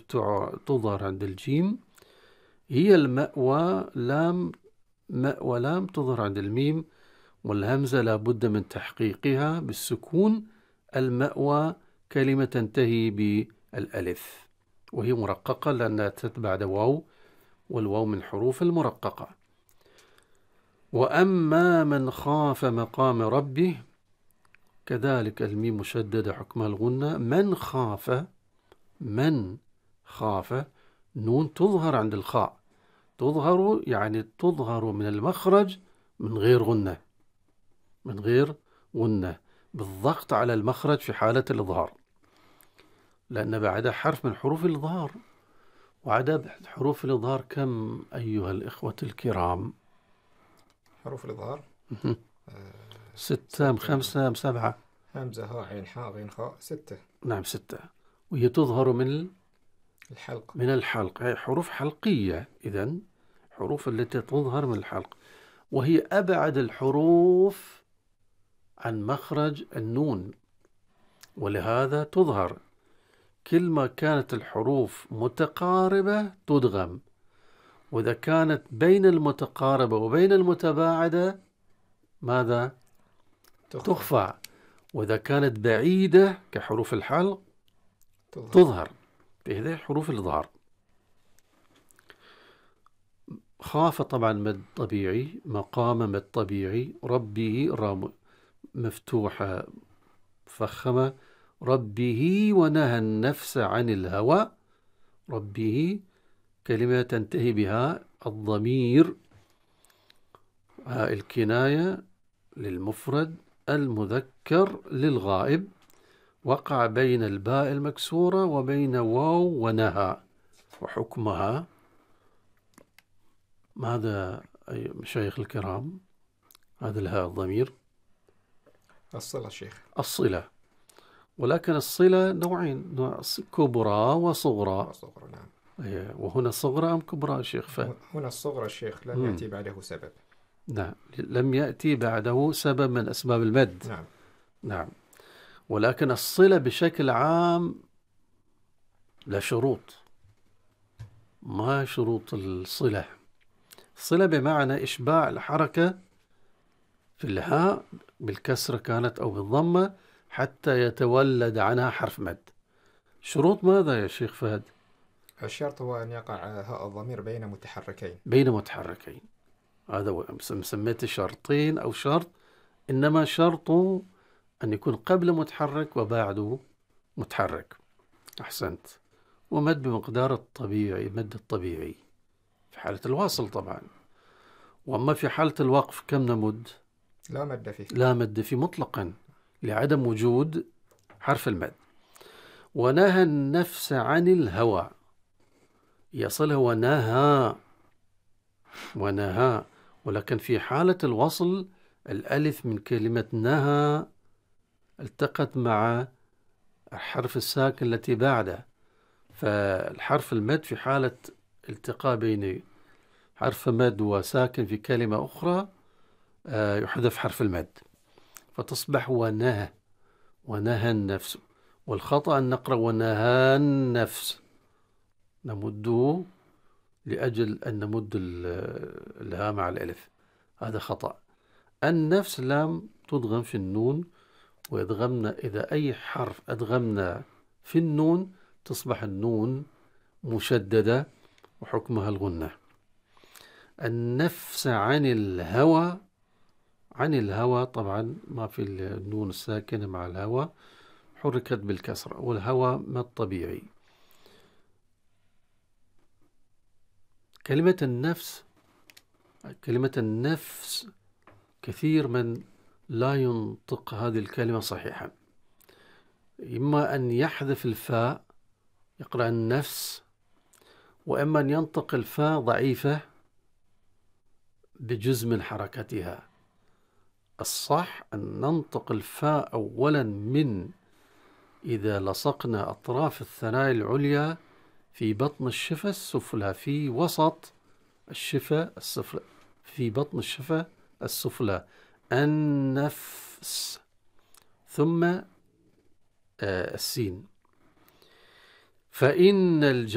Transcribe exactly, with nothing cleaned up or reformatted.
تظهر عند الجيم هي المأوى، لام مأوى لام تظهر عند الميم، والهمزة لابد من تحقيقها بالسكون. المأوى كلمة تنتهي بالألف وهي مرققة لأنها تتبع واو، والواو من حروف المرققة. وأما من خاف مقام ربه، كذلك الميم مشددة حكمها الغنة. من خاف، من خاف، نون تظهر عند الخاء، تظهر يعني تظهر من المخرج من غير غنة، من غير غنة بالضغط على المخرج في حالة الإظهار، لأن بعدها حرف من حروف الإظهار. وعدد حروف الإظهار كم أيها الإخوة الكرام؟ حروف الإظهار آه ستة أم خمسة أم سبعة؟ همزة هاء عين حاء غين خاء ستة. نعم ستة. وهي تظهر من الحلق، من الحلق، هي حروف حلقية. إذن حروف التي تظهر من الحلق، وهي أبعد الحروف عن مخرج النون، ولهذا تظهر. كل ما كانت الحروف متقاربة تدغم، وإذا كانت بين المتقاربة وبين المتباعدة ماذا؟ تخفى. وإذا كانت بعيدة كحروف الحلق تظهر, تظهر. بهذه حروف الإظهار. خاف طبعا مد طبيعي، مقام مد طبيعي، ربه رام مفتوحة فخمة، ربه ونهى النفس عن الهوى. ربه كلمة تنتهي بها الضمير، الكناية للمفرد المذكر للغائب، وقع بين الباء المكسورة وبين واو ونهى. وحكمها ماذا أي مشايخ الكرام؟ هذا الهاء الضمير الصلة شيخ، الصلة. ولكن الصلة نوعين، نوع كبرى وصغرى. الصغرى نعم. وهنا صغرى أم كبرى شيخ فهد؟ هنا الصغرى الشيخ، لم يأتي بعده سبب. نعم، لم يأتي بعده سبب من أسباب المد. نعم نعم. ولكن الصلة بشكل عام لا شروط، ما شروط الصلة. الصلة بمعنى إشباع الحركة في الهاء بالكسرة كانت أو بالضمة حتى يتولد عنها حرف مد. شروط ماذا يا شيخ فهد؟ الشرط هو أن يقع هاء الضمير بين متحركين. بين متحركين، هذا هو سميته شرطين أو شرط، إنما شرط أن يكون قبل متحرك وبعده متحرك. أحسنت. ومد بمقدار الطبيعي، مد الطبيعي في حالة الواصل طبعا. وأما في حالة الوقف كم نمد؟ لا مد فيه، لا مد فيه مطلقا لعدم وجود حرف المد. ونهى النفس عن الهوى، يصله ونهى ونهى، ولكن في حالة الوصل الألف من كلمة نهى التقت مع الحرف الساكن التي بعده، فالحرف المد في حالة التقاء بين حرف مد وساكن في كلمة أخرى يحذف حرف المد فتصبح ونهى، ونهى النفس. والخطأ أن نقرأ ونهى النفس، نمده لأجل أن نمد الهاء مع الألف، هذا خطأ. النفس لام تدغم في النون، ويدغمنا إذا أي حرف أدغمنا في النون تصبح النون مشددة وحكمها الغنة. النفس عن الهوى، عن الهوى طبعا ما في النون الساكنة مع الهوى حركت بالكسرة، والهوى ما الطبيعي. كلمة النفس، كلمة النفس كثير من لا ينطق هذه الكلمة صحيحا، إما أن يحذف الفاء يقرأ النفس، وإما أن ينطق الفاء ضعيفة بجزء من حركتها. الصح أن ننطق الفاء أولا من إذا لصقنا أطراف الثنايا العليا في بطن الشفة السفلى، في وسط الشفة السفلى، في بطن الشفة السفلى، النفس، ثم آه السين. فإن الج